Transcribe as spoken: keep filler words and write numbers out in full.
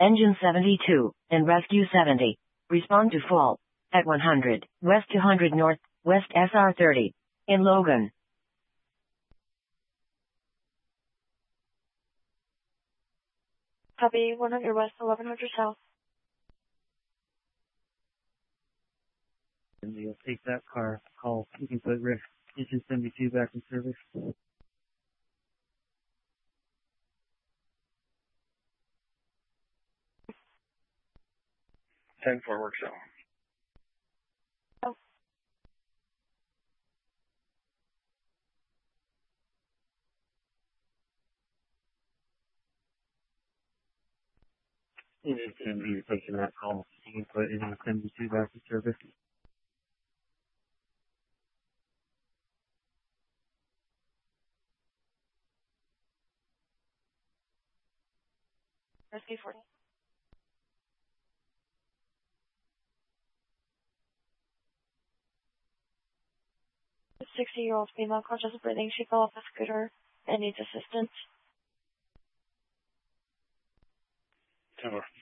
Engine seventy-two, and Rescue seventy. Respond to fault. At one hundred, West two hundred North, West S R thirty. In Logan. Copy, one hundred West, eleven hundred South. And you'll take that car, call, you can put Rick, Engine seventy-two back in service. ten four work zone. Oh. And it's going to be taking that call, you can put Engine seventy-two back in service. Rescue forty. sixty-year-old female conscious of breathing. She fell off a scooter and needs assistance. ten four.